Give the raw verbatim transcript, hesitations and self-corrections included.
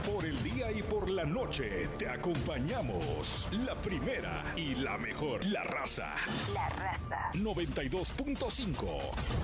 Por el día y por la noche te acompañamos. La primera y la mejor. La Raza. La Raza. noventa y dos punto cinco.